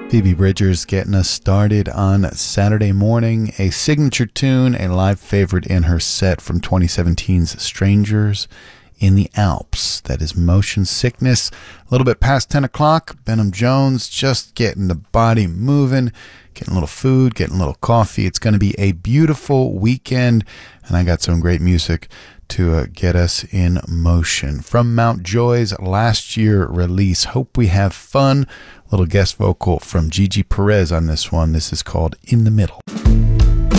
Phoebe Bridgers getting us started on Saturday morning. A signature tune, a live favorite in her set from 2017's Strangers in the Alps. That is Motion Sickness. A little bit past 10 o'clock, Benham Jones just getting the body moving, getting a little food, getting a little coffee. It's going to be a beautiful weekend, and I got some great music to get us in motion. From Mount Joy's last year release, Hope We Have Fun. Little guest vocal from Gigi Perez on this one. This is called In the Middle.